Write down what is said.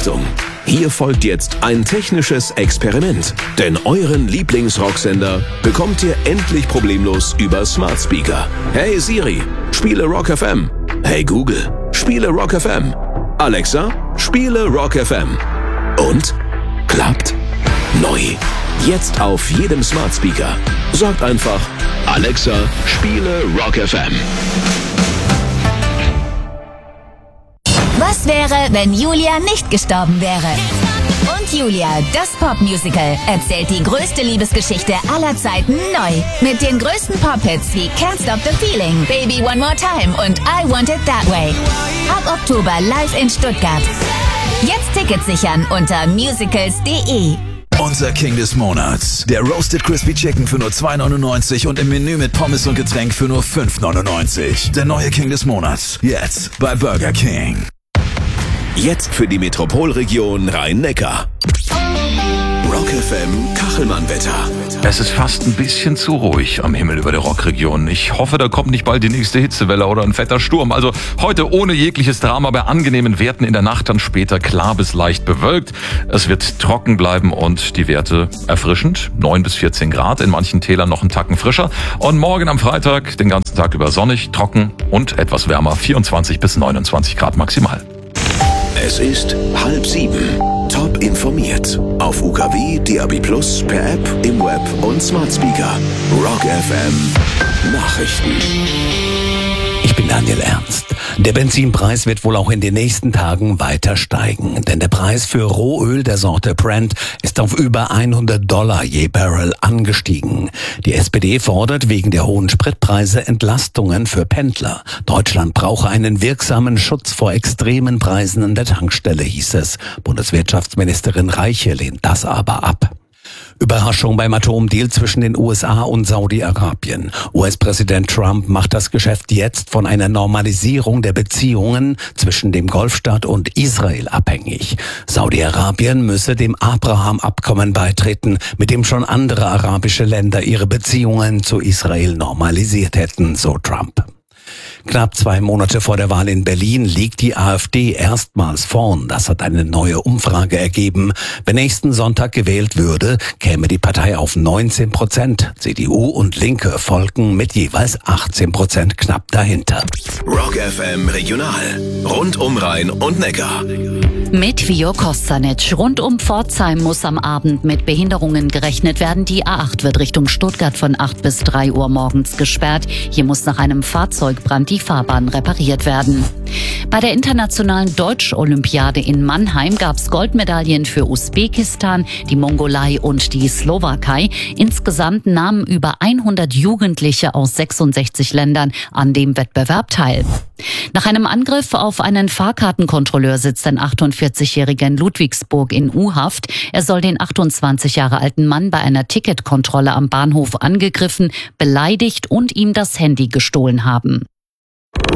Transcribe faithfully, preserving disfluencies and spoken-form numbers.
Achtung! Hier folgt jetzt ein technisches Experiment. Denn euren Lieblingsrocksender bekommt ihr endlich problemlos über Smart Speaker. Hey Siri, spiele Rock F M. Hey Google, spiele Rock F M. Alexa, spiele Rock F M. Und? Klappt? Neu. Jetzt auf jedem Smart Speaker. Sagt einfach, Alexa, spiele Rock F M. Was wäre, wenn Julia nicht gestorben wäre? Und Julia, das Popmusical, erzählt die größte Liebesgeschichte aller Zeiten neu. Mit den größten Pop-Hits wie Can't Stop the Feeling, Baby One More Time und I Want It That Way. Ab Oktober live in Stuttgart. Jetzt Tickets sichern unter musicals punkt de. Unser King des Monats. Der Roasted Crispy Chicken für nur zwei neunundneunzig und im Menü mit Pommes und Getränk für nur fünf neunundneunzig. Der neue King des Monats. Jetzt bei Burger King. Jetzt für die Metropolregion Rhein-Neckar. Rock F M Kachelmann-Wetter. Es ist fast ein bisschen zu ruhig am Himmel über der Rockregion. Ich hoffe, da kommt nicht bald die nächste Hitzewelle oder ein fetter Sturm. Also heute ohne jegliches Drama bei angenehmen Werten, in der Nacht dann später klar bis leicht bewölkt. Es wird trocken bleiben und die Werte erfrischend. neun bis vierzehn Grad, in manchen Tälern noch einen Tacken frischer. Und morgen am Freitag den ganzen Tag über sonnig, trocken und etwas wärmer. vierundzwanzig bis neunundzwanzig Grad maximal. Es ist halb sieben. Top informiert. Auf U K W, D A B plus, per App, im Web und Smart Speaker. Rock F M Nachrichten. Ich bin Daniel Ernst. Der Benzinpreis wird wohl auch in den nächsten Tagen weiter steigen, denn der Preis für Rohöl der Sorte Brent ist auf über hundert Dollar je Barrel angestiegen. Die S P D fordert wegen der hohen Spritpreise Entlastungen für Pendler. Deutschland brauche einen wirksamen Schutz vor extremen Preisen an der Tankstelle, hieß es. Bundeswirtschaftsministerin Reiche lehnt das aber ab. Überraschung beim Atomdeal zwischen den U S A und Saudi-Arabien. U S-Präsident Trump macht das Geschäft jetzt von einer Normalisierung der Beziehungen zwischen dem Golfstaat und Israel abhängig. Saudi-Arabien müsse dem Abraham-Abkommen beitreten, mit dem schon andere arabische Länder ihre Beziehungen zu Israel normalisiert hätten, so Trump. Knapp zwei Monate vor der Wahl in Berlin liegt die AfD erstmals vorn. Das hat eine neue Umfrage ergeben. Wenn nächsten Sonntag gewählt würde, käme die Partei auf neunzehn Prozent. C D U und Linke folgen mit jeweils achtzehn Prozent knapp dahinter. Rock F M Regional. Rund um Rhein und Neckar. Mit Vio Kostanic. Rund um Pforzheim muss am Abend mit Behinderungen gerechnet werden. Die A acht wird Richtung Stuttgart von acht bis drei Uhr morgens gesperrt. Hier muss nach einem Fahrzeugbrand die Fahrbahn repariert werden. Bei der internationalen Deutsch-Olympiade in Mannheim gab es Goldmedaillen für Usbekistan, die Mongolei und die Slowakei. Insgesamt nahmen über hundert Jugendliche aus sechsundsechzig Ländern an dem Wettbewerb teil. Nach einem Angriff auf einen Fahrkartenkontrolleur sitzt ein achtundvierzigjähriger in Ludwigsburg in U-Haft. Er soll den achtundzwanzig Jahre alten Mann bei einer Ticketkontrolle am Bahnhof angegriffen, beleidigt und ihm das Handy gestohlen haben.